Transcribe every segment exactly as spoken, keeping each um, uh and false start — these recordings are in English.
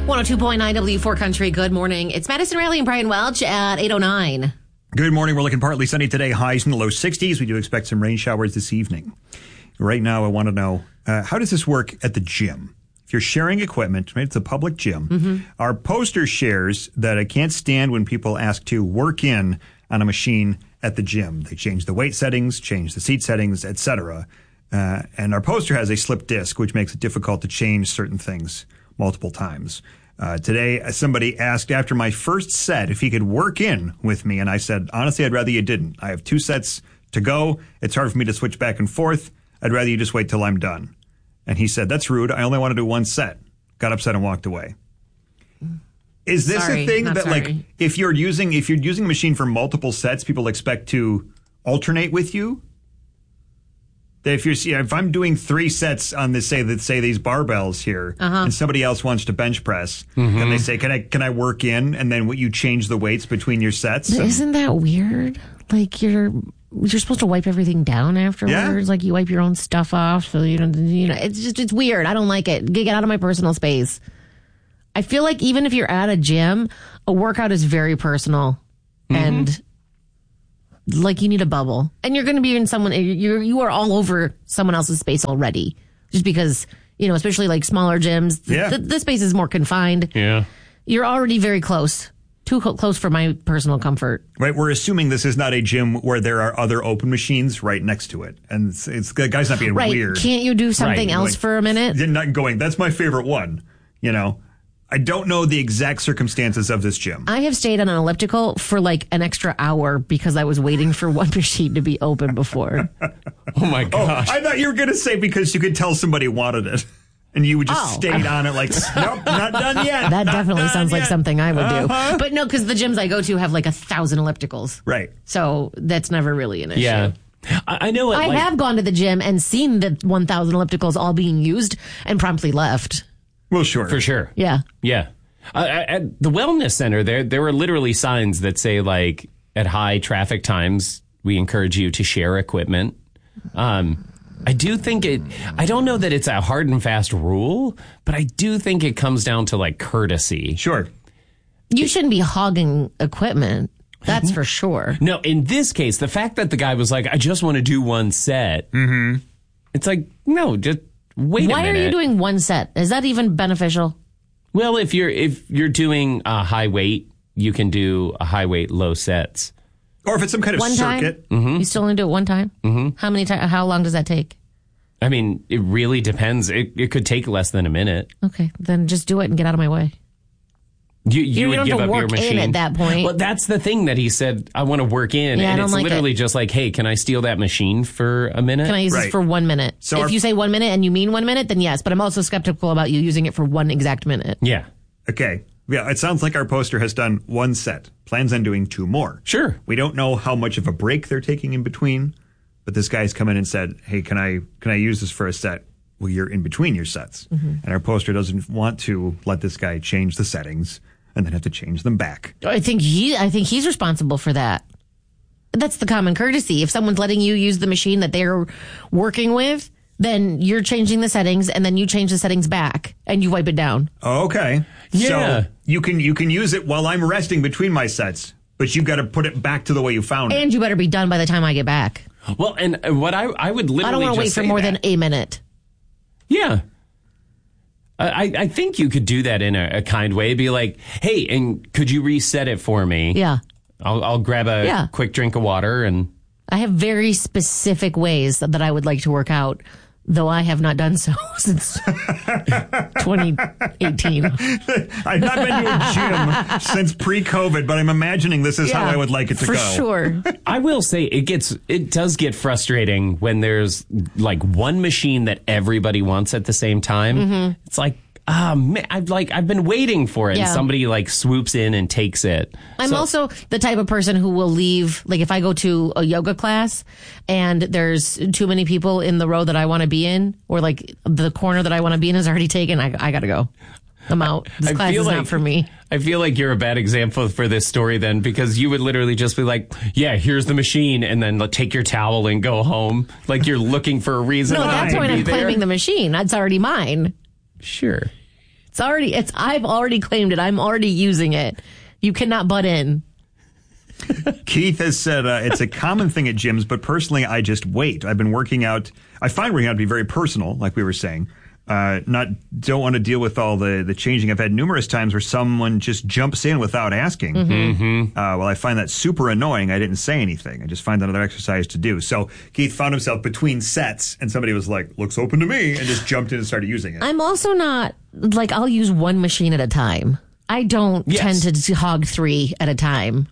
one oh two point nine W four Country. Good morning. It's Madison Riley and Brian Welch at eight oh nine. Good morning. We're looking partly sunny today. Highs in the low sixties. We do expect some rain showers this evening. Right now, I want to know, uh, how does this work at the gym? If you're sharing equipment, right, it's a public gym. Mm-hmm. Our poster shares that I can't stand when people ask to work in on a machine at the gym. They change the weight settings, change the seat settings, et cetera. Uh, and our poster has a slip disc, which makes it difficult to change certain things multiple times. Uh, today, somebody asked after my first set if he could work in with me, and I said, honestly, I'd rather you didn't. I have two sets to go. It's hard for me to switch back and forth. I'd rather you just wait till I'm done. And he said, that's rude. I only want to do one set. Got upset and walked away. Is this sorry, a thing not that, sorry. like, if you're using if you're using a machine for multiple sets, people expect to alternate with you? That if you're if I'm doing three sets on this, say that say these barbells here, uh-huh. and somebody else wants to bench press, mm-hmm. and they say, "Can I can I work in?" And then what you change the weights between your sets? But and, isn't that weird? Like you're you're supposed to wipe everything down afterwards. Yeah. Like you wipe your own stuff off, so you don't. You know, it's just it's weird. I don't like it. Get out of my personal space. I feel like even if you're at a gym, a workout is very personal, mm-hmm. and like you need a bubble, and you're going to be in someone. You're you are all over someone else's space already, just because you know, especially like smaller gyms. Yeah. the, the space is more confined. Yeah, you're already very close. Too close for my personal comfort. Right, we're assuming this is not a gym where there are other open machines right next to it, and it's, it's the guy's not being right. weird. Can't you do something right. else like, for a minute? You're not going. That's my favorite one. You know, I don't know the exact circumstances of this gym. I have stayed on an elliptical for like an extra hour because I was waiting for one machine to be open before. Oh my gosh! Oh, I thought you were going to say because you could tell somebody wanted it. And you would just oh. stayed on it like, nope, not done yet. That not definitely sounds yet. like something I would uh-huh. do. But no, because the gyms I go to have like a thousand ellipticals. Right. So that's never really an issue. Yeah. I, I know what, I like, have gone to the gym and seen the one thousand ellipticals all being used and promptly left. Well, sure. For sure. Yeah. Yeah. Uh, at the wellness center, there there were literally signs that say, like, at high traffic times, we encourage you to share equipment. Um I do think it, I don't know that it's a hard and fast rule, but I do think it comes down to like courtesy. Sure. You shouldn't be hogging equipment. That's for sure. No, in this case, the fact that the guy was like, I just want to do one set. Mm-hmm. It's like, no, just wait Why a minute. are you doing one set? Is that even beneficial? Well, if you're, if you're doing a high weight, you can do a high weight, low sets. Or if it's some kind of One circuit. time? Mm-hmm. You still only do it one time? Mm-hmm. How many times? How long does that take? I mean, it really depends. It, it could take less than a minute. Okay, then just do it and get out of my way. You, you, you would don't give have to up your work machine in at that point. Well, that's the thing that he said. I want to work in, Yeah, I and don't it's like literally it. just like, hey, can I steal that machine for a minute? Can I use Right. this for one minute? So if our- you say one minute and you mean one minute, then yes. But I'm also skeptical about you using it for one exact minute. Yeah, Okay. Yeah, it sounds like our poster has done one set. Plans on doing two more. sure. We don't know how much of a break they're taking in between, but this guy's come in and said, hey, can I can I use this for a set? Well, you're in between your sets. Mm-hmm. And our poster doesn't want to let this guy change the settings and then have to change them back. I think he. I think he's responsible for that. That's the common courtesy. If someone's letting you use the machine that they're working with, then you're changing the settings, and then you change the settings back, and you wipe it down. Okay. Yeah. So you can you can use it while I'm resting between my sets, but you've got to put it back to the way you found it. And you better be done by the time I get back. Well, and what I I would literally I don't want to wait just for say more that. than a minute. Yeah. I, I think you could do that in a, a kind way. Be like, hey, and could you reset it for me? Yeah. I'll, I'll grab a Yeah. quick drink of water and. I have very specific ways that I would like to work out, though I have not done so since twenty eighteen. I've not been to a gym since pre-COVID, but I'm imagining this is Yeah, how I would like it to for go. For sure. I will say it gets it does get frustrating when there's like one machine that everybody wants at the same time. Mm-hmm. It's like, ah, man, I've like I've been waiting for it, Yeah. and somebody like swoops in and takes it. I'm So- also the type of person who will leave, like if I go to a yoga class and there's too many people in the row that I want to be in, or like the corner that I want to be in is already taken, I, I got to go. I'm out. This I class feel is like- not for me. I feel like you're a bad example for this story then, because you would literally just be like, yeah, here's the machine, and then like, take your towel and go home. Like you're looking for a reason No, at not that to point be I'm there. claiming the machine. That's already mine. Sure. It's already, it's, I've already claimed it. I'm already using it. You cannot butt in. Keith has said uh, it's a common thing at gyms, but personally, I just wait. I've been working out. I find working out to be very personal, like we were saying. Uh, not don't want to deal with all the, the changing. I've had numerous times where someone just jumps in without asking. Mm-hmm. Uh, well, I find that super annoying. I didn't say anything. I just find another exercise to do. So Keith found himself between sets, and somebody was like, "Looks open to me," and just jumped in and started using it. I'm also not like I'll use one machine at a time. I don't Yes. tend to hog three at a time.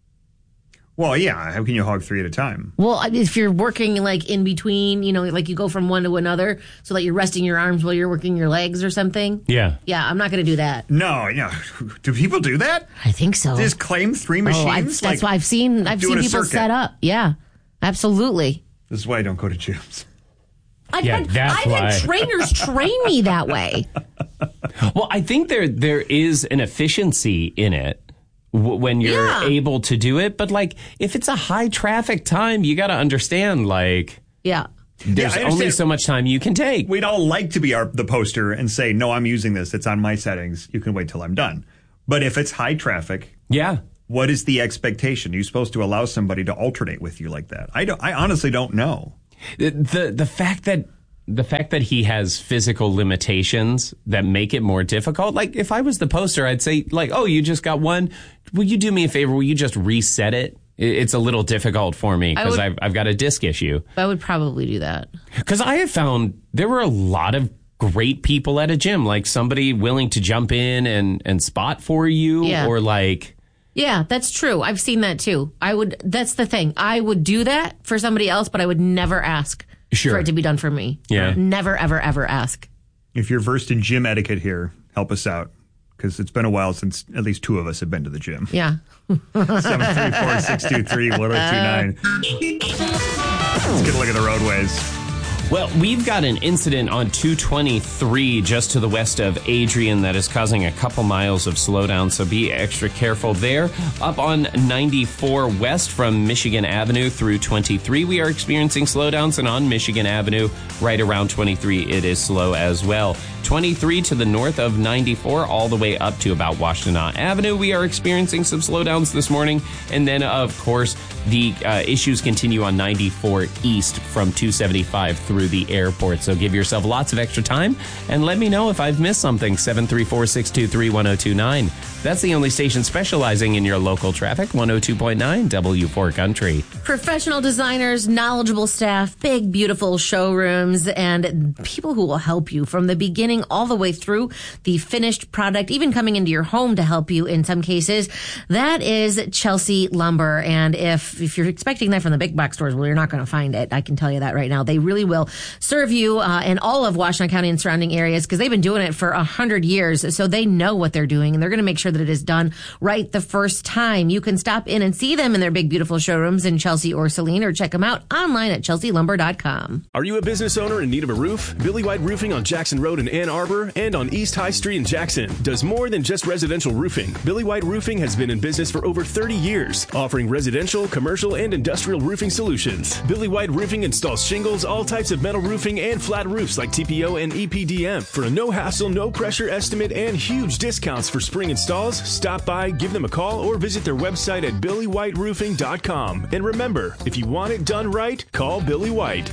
Well, yeah. How can you hog three at a time? Well, if you're working like in between, you know, like you go from one to another so that you're resting your arms while you're working your legs or something. Yeah. Yeah, I'm not going to do that. No, no. Do people do that? I think so. They just claim three machines? Oh, I, that's like why I've seen I've seen doing a people circuit. set up. Yeah, absolutely. This is why I don't go to gyms. I've Yeah, had, that's I've why. had trainers train me that way. Well, I think there there is an efficiency in it w- when you're Yeah. able to do it. But like, if it's a high traffic time, you got to understand like Yeah. there's I only understand. so much time you can take. We'd all like to be our, the poster and say, no, I'm using this. It's on my settings. You can wait till I'm done. But if it's high traffic, Yeah. what is the expectation? Are you supposed to allow somebody to alternate with you like that? I don't. I honestly don't know. The, the the fact that the fact that he has physical limitations that make it more difficult. Like if I was the poster, I'd say like, oh, you just got one. Will you do me a favor? Will you just reset it? It- It's a little difficult for me because would- I've I've got a disc issue. I would probably do that. Because I have found there were a lot of great people at a gym, like somebody willing to jump in and and spot for you, Yeah. or like. Yeah, that's true. I've seen that too. I would, that's the thing. I would do that for somebody else, but I would never ask Sure. for it to be done for me. Yeah. Never, ever, ever ask. If you're versed in gym etiquette here, help us out. Because it's been a while since at least two of us have been to the gym. Yeah. seven three four, six two three, one oh two nine. Let's get a look at the roadways. Well, we've got an incident on two twenty-three just to the west of Adrian that is causing a couple miles of slowdown, so be extra careful there. Up on ninety-four west from Michigan Avenue through twenty-three, we are experiencing slowdowns, and on Michigan Avenue, right around twenty-three, it is slow as well. twenty-three to the north of ninety-four, all the way up to about Washtenaw Avenue, we are experiencing some slowdowns this morning. And then, of course, the uh, issues continue on ninety-four east from two seventy-five through the airport. So give yourself lots of extra time and let me know if I've missed something. seven three four, six two three, one oh two nine. That's the only station specializing in your local traffic, one oh two point nine W four Country. Professional designers, knowledgeable staff, big, beautiful showrooms, and people who will help you from the beginning all the way through the finished product, even coming into your home to help you in some cases. That is Chelsea Lumber. And if, if you're expecting that from the big box stores, well, you're not going to find it. I can tell you that right now. They really will serve you uh, in all of Washtenaw County and surrounding areas because they've been doing it for a hundred years. So they know what they're doing and they're going to make sure that it is done right the first time. You can stop in and see them in their big, beautiful showrooms in Chelsea or Saline, or check them out online at chelsea lumber dot com. Are you a business owner in need of a roof? Billy White Roofing on Jackson Road in Ann Arbor and on East High Street in Jackson does more than just residential roofing. Billy White Roofing has been in business for over thirty years, offering residential, commercial, and industrial roofing solutions. Billy White Roofing installs shingles, all types of metal roofing, and flat roofs like T P O and E P D M. For a no-hassle, no-pressure estimate and huge discounts for spring installs, stop by, give them a call, or visit their website at billy white roofing dot com. And remember, if you want it done right, call Billy White.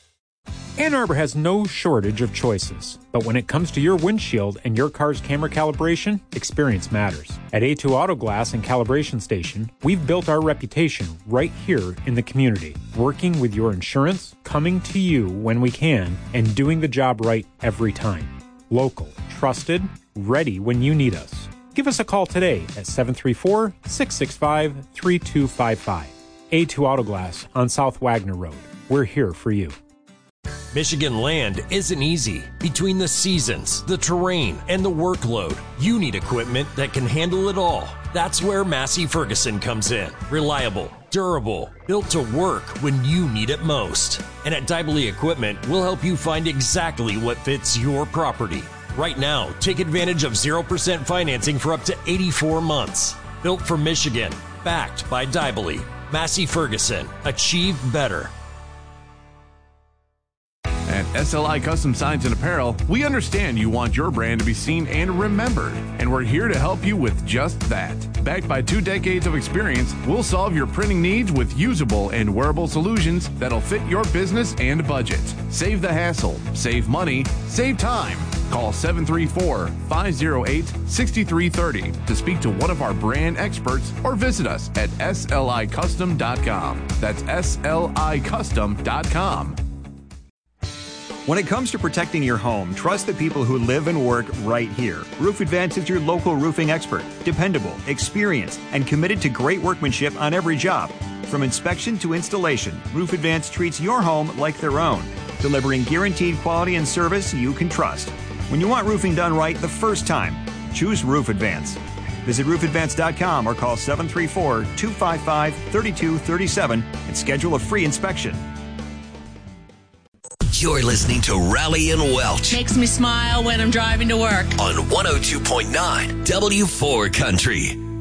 Ann Arbor has no shortage of choices, but when it comes to your windshield and your car's camera calibration, experience matters. At A two Auto Glass and Calibration Station, we've built our reputation right here in the community, working with your insurance, coming to you when we can, and doing the job right every time. Local, trusted, ready when you need us. Give us a call today at seven three four, six six five, three two five five. A two Auto Glass on South Wagner Road. We're here for you. Michigan land isn't easy. Between the seasons, the terrain, and the workload, you need equipment that can handle it all. That's where Massey Ferguson comes in. Reliable, durable, built to work when you need it most. And at Dybely Equipment, we'll help you find exactly what fits your property. Right now, take advantage of zero percent financing for up to eighty-four months. Built for Michigan, backed by Dybely. Massey Ferguson. Achieve better. At S L I Custom Signs and Apparel, we understand you want your brand to be seen and remembered, and we're here to help you with just that. Backed by two decades of experience, we'll solve your printing needs with usable and wearable solutions that'll fit your business and budget. Save the hassle, save money, save time. Call seven three four, five oh eight, six three three oh to speak to one of our brand experts or visit us at S L I custom dot com. That's S L I custom dot com. When it comes to protecting your home, trust the people who live and work right here. Roof Advance is your local roofing expert, dependable, experienced, and committed to great workmanship on every job. From inspection to installation, Roof Advance treats your home like their own, delivering guaranteed quality and service you can trust. When you want roofing done right the first time, choose Roof Advance. Visit roof advance dot com or call seven three four, two five five, three two three seven and schedule a free inspection. You're listening to Raleigh and Welch. Makes me smile when I'm driving to work. On one oh two point nine W four Country.